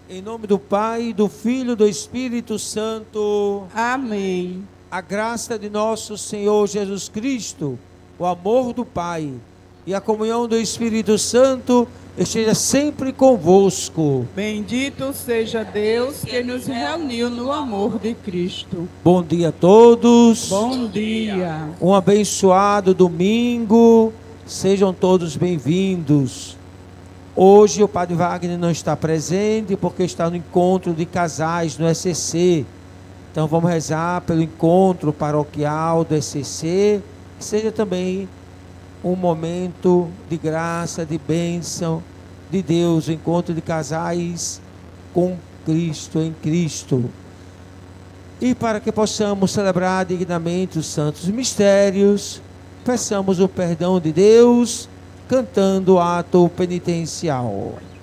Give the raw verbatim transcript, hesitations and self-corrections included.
Em nome do Pai, do Filho e do Espírito Santo. Amém. A graça de nosso Senhor Jesus Cristo, o amor do Pai e a comunhão do Espírito Santo esteja sempre convosco. Bendito seja Deus que nos reuniu no amor de Cristo. Bom dia a todos. Bom dia. Um abençoado domingo. Sejam todos bem-vindos. Hoje o Padre Wagner não está presente porque está no encontro de casais no S C. Então vamos rezar pelo encontro paroquial do S C, que seja também um momento de graça, de bênção de Deus, o encontro de casais com Cristo, em Cristo. E para que possamos celebrar dignamente os santos mistérios, peçamos o perdão de Deus, cantando o ato penitencial.